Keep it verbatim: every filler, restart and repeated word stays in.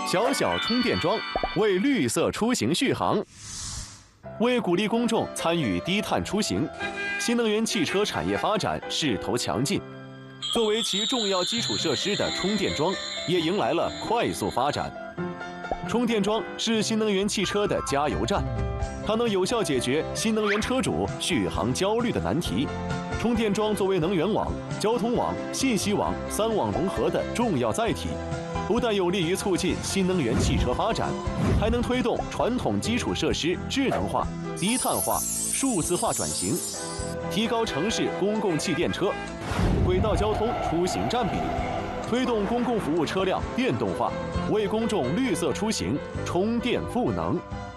小小充电桩为绿色出行续航。为鼓励公众参与低碳出行，新能源汽车产业发展势头强劲。作为其重要基础设施的充电桩，也迎来了快速发展。充电桩是新能源汽车的加油站，它能有效解决新能源车主续航焦虑的难题。充电桩作为能源网、交通网、信息网三网融合的重要载体，不但有利于促进新能源汽车发展，还能推动传统基础设施智能化、低碳化、数字化转型，提高城市公共汽电车、轨道交通出行占比，推动公共服务车辆电动化，为公众绿色出行充电赋能。